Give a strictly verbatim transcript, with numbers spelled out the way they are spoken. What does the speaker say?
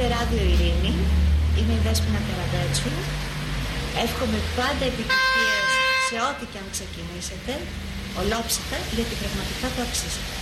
Ράδιο Ειρήνη, είμαι η Δέσποινα Καραμπέτσου. Εύχομαι πάντα επιτυχίες σε ό,τι και αν ξεκινήσετε, ολόψυχα, γιατί πραγματικά το αξίζετε.